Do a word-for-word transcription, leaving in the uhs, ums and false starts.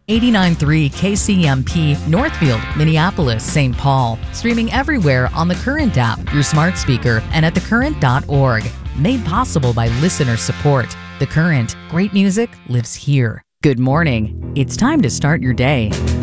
eighty-nine point three K C M P, Northfield, Minneapolis, Saint Paul. Streaming everywhere on the Current app, your smart speaker, and at the current dot org. Made possible by listener support. The Current. Great music lives here. Good morning. It's time to start your day.